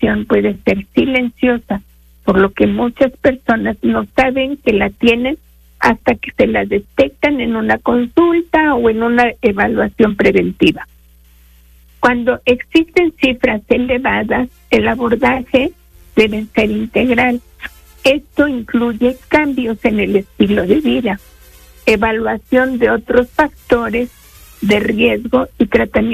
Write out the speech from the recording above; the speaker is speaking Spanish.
depresión puede ser silenciosa, por lo que muchas personas no saben que la tienen hasta que se la detectan en una consulta o en una evaluación preventiva. Cuando existen cifras elevadas, el abordaje debe ser integral. Esto incluye cambios en el estilo de vida, evaluación de otros factores de riesgo y tratamiento